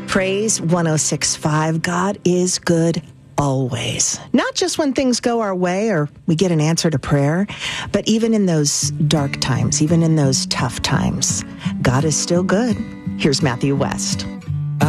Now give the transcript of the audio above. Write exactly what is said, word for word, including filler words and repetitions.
Praise one oh six point five. God is good always. Not just when things go our way or we get an answer to prayer, but even in those dark times, even in those tough times, God is still good. Here's Matthew West.